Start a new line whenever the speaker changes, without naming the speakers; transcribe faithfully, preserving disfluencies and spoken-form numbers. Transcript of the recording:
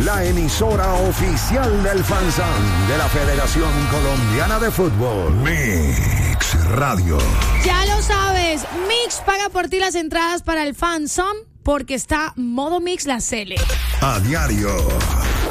la emisora oficial del FanZone de la Federación Colombiana de Fútbol. Mix Radio.
Ya lo sabes, Mix paga por ti las entradas para el FanZone porque está modo Mix la Cele.
A diario.